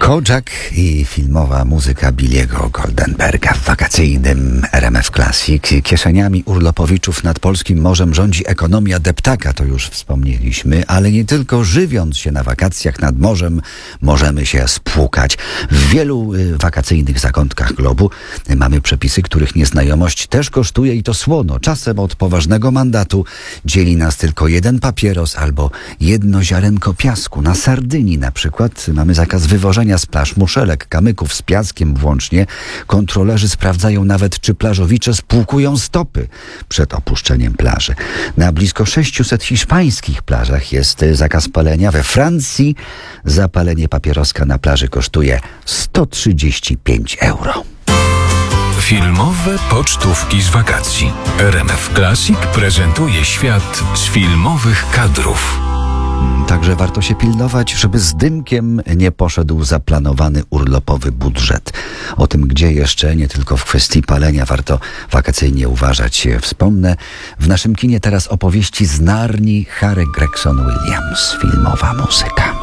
Kojak i filmowa muzyka Billiego Goldenberga w wakacyjnym RMF Classic. Kieszeniami urlopowiczów nad polskim morzem rządzi ekonomia deptaka, to już wspomnieliśmy, ale nie tylko żywiąc się na wakacjach nad morzem możemy się spłukać. W wielu wakacyjnych zakątkach globu mamy przepisy, których nieznajomość też kosztuje i to słono. Czasem od poważnego mandatu dzieli nas tylko jeden papieros albo jedno ziarenko piasku. Na Sardynii na przykład mamy zakaz wywożenia z plaż muszelek, kamyków z piaskiem włącznie. Kontrolerzy sprawdzają nawet, czy plażowicze spłukują stopy przed opuszczeniem plaży. Na blisko 600 hiszpańskich plażach jest zakaz palenia. We Francji zapalenie papieroska na plaży kosztuje 135 euro. Filmowe pocztówki z wakacji. RMF Classic prezentuje świat z filmowych kadrów. Także warto się pilnować, żeby z dymkiem nie poszedł zaplanowany urlopowy budżet. O tym, gdzie jeszcze, nie tylko w kwestii palenia, warto wakacyjnie uważać. Wspomnę, w naszym kinie teraz opowieści z Narni, Harry Gregson Williams, filmowa muzyka.